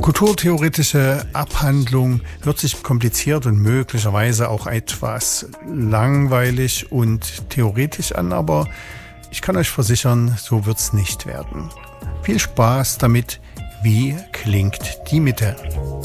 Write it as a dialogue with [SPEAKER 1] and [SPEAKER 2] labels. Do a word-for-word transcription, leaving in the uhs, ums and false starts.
[SPEAKER 1] Kulturtheoretische Abhandlung hört sich kompliziert und möglicherweise auch etwas langweilig und theoretisch an, aber ich kann euch versichern, so wird's nicht werden. Viel Spaß damit. Wie klingt die Mitte?